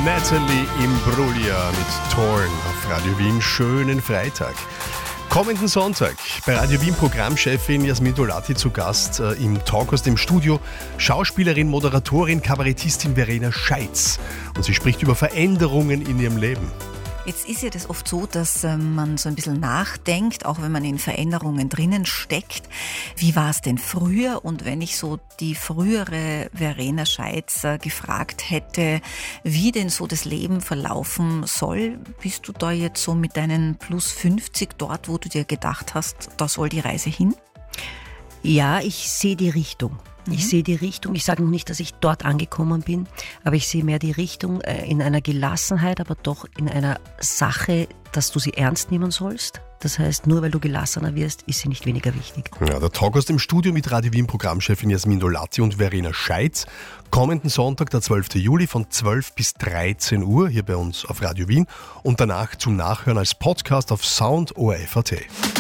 Natalie Imbruglia mit Torn auf Radio Wien. Schönen Freitag. Kommenden Sonntag bei Radio Wien Programmchefin Jasmin Dolati zu Gast im Talk aus dem Studio Schauspielerin, Moderatorin, Kabarettistin Verena Scheitz. Und sie spricht über Veränderungen in ihrem Leben. Jetzt ist ja das oft so, dass man so ein bisschen nachdenkt, auch wenn man in Veränderungen drinnen steckt. Wie war es denn früher? Und wenn ich so die frühere Verena Scheitz gefragt hätte, wie denn so das Leben verlaufen soll, bist du da jetzt so mit deinen plus 50 dort, wo du dir gedacht hast, da soll die Reise hin? Ja, ich sehe die Richtung. Ich sehe die Richtung. Ich sage noch nicht, dass ich dort angekommen bin, aber ich sehe mehr die Richtung in einer Gelassenheit, aber doch in einer Sache, dass du sie ernst nehmen sollst. Das heißt, nur weil du gelassener wirst, ist sie nicht weniger wichtig. Ja, der Talk aus dem Studio mit Radio Wien Programmchefin Jasmin Dolati und Verena Scheitz. Kommenden Sonntag, der 12. Juli von 12 bis 13 Uhr hier bei uns auf Radio Wien und danach zum Nachhören als Podcast auf Sound ORF.at.